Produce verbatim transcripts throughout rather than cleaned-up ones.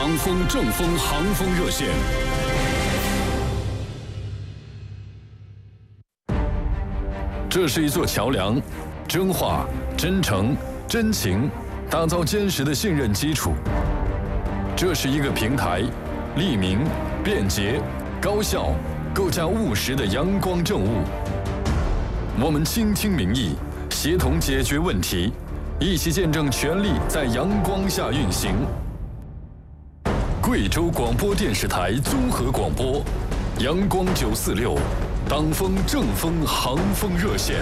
当风正风航风热线。这是一座桥梁，真话、真诚、真情，打造坚实的信任基础。这是一个平台，利民、便捷、高效，构架务实的阳光政务。我们倾听民意，协同解决问题，一起见证权力在阳光下运行。贵州广播电视台综合广播，阳光九四六，当风正风航风热线。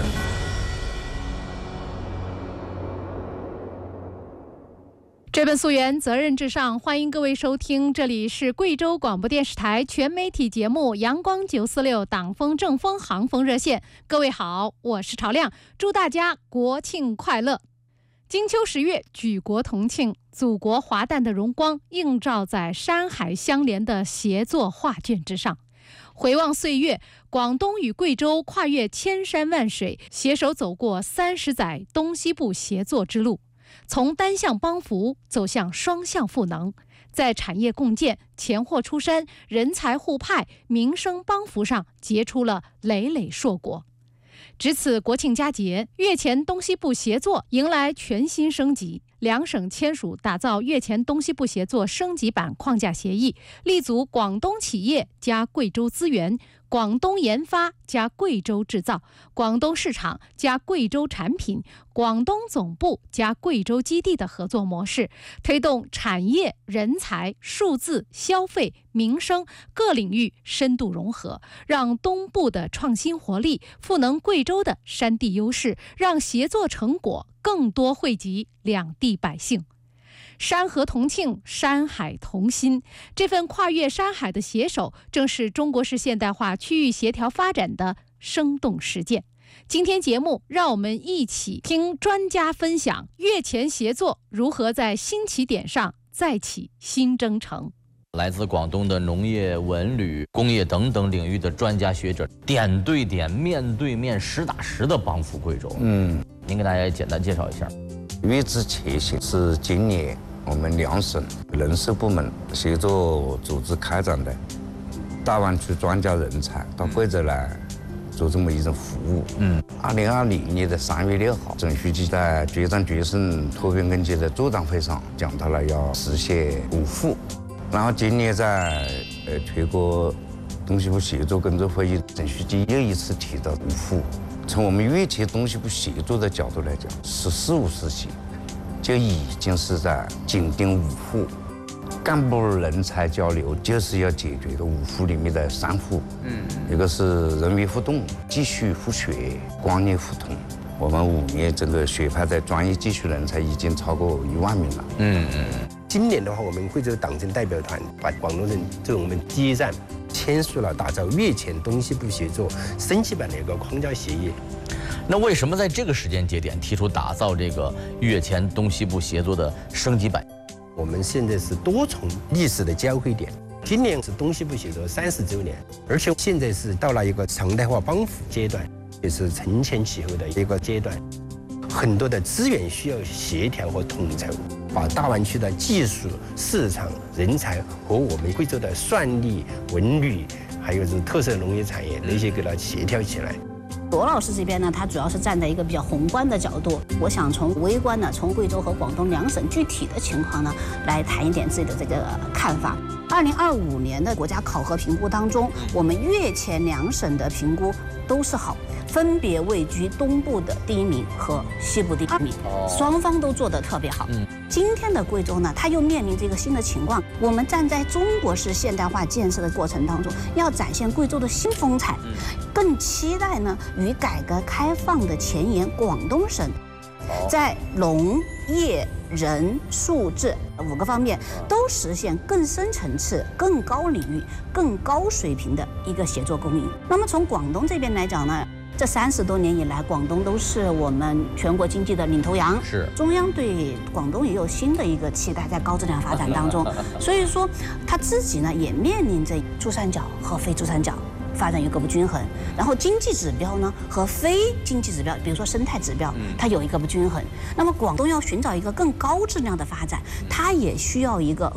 追本溯源，责任至上，欢迎各位收听，这里是贵州广播电视台全媒体节目阳光九四六党风正风航风热线。各位好，我是朝亮，祝大家国庆快乐。金秋十月，举国同庆，祖国华诞的荣光映照在山海相连的协作画卷之上。回望岁月，广东与贵州跨越千山万水，携手走过三十载东西部协作之路，从单向帮扶走向双向赋能，在产业共建、钱货出山、人才互派、民生帮扶上结出了累累硕果。值此国庆佳节，粤黔东西部协作迎来全新升级。两省签署打造粤黔东西部协作升级版框架协议，立足广东企业加贵州资源、广东研发加贵州制造、广东市场加贵州产品、广东总部加贵州基地的合作模式，推动产业、人才、数字、消费、民生各领域深度融合，让东部的创新活力赋能贵州的山地优势，让协作成果更多惠及两地百姓。山河同庆，山海同心，这份跨越山海的携手，正是中国式现代化区域协调发展的生动实践。今天节目，让我们一起听专家分享粤黔协作如何在新起点上再起新征程。 来自广东的农业、文旅、工业等等领域的专家学者，点对点、面对面、实打实的帮扶贵州。嗯，您给大家简单介绍一下。 粤资协协是今年我们两省人事部门协作组织开展的大湾区专家人才到贵州来做这么一种服务。嗯，二零二零年的三月六号，总书记在决战决胜脱贫攻坚的座谈会上讲到了要实现五富。然后今年在呃全国东西部协作工作会议，总书记又一次提到五富。从我们粤黔东西部协作的角度来讲，“十四五”时期就已经是在紧盯五富。干部人才交流就是要解决的五富里面的三富，嗯，一个是人员互动、继续互学、观念互通。我们五年这个学派的专业技术人才已经超过一万名了。嗯嗯。 今年的话，我们贵州党政代表团把广东省作为我们第一站，签署了打造粤黔东西部协作升级版的一个框架协议。 那为什么在这个时间节点提出打造这个粤黔东西部协作的升级版？ 我们现在是多重历史的交汇点，今年是东西部协作三十周年，而且现在是到了一个常态化帮扶阶段，也是承前启后的一个阶段。很多的资源需要协调和统筹，把大湾区的技术、市场、人才和我们贵州的算力、文旅，还有是特色农业产业那些给它协调起来。 罗老师这边呢，他主要是站在一个比较宏观的角度，我想从微观呢，从贵州和广东两省具体的情况呢，来谈一点自己的这个看法。二零二五年的国家考核评估当中，我们粤黔两省的评估都是好，分别位居东部的第一名和西部第二名，双方都做得特别好。嗯，今天的贵州呢，它又面临着一个新的情况，我们站在中国式现代化建设的过程当中，要展现贵州的新风采，更期待呢与改革开放的前沿广东省，在农业、人、数、治五个方面都实现更深层次、更高领域、更高水平的一个协作共赢。那么从广东这边来讲呢，这三十多年以来，广东都是我们全国经济的领头羊。是，中央对广东也有新的一个期待，在高质量发展当中。所以说，他自己呢也面临着珠三角和非珠三角发展有个不均衡，然后经济指标呢和非经济指标，比如说生态指标，它有一个不均衡。那么广东要寻找一个更高质量的发展，它也需要一个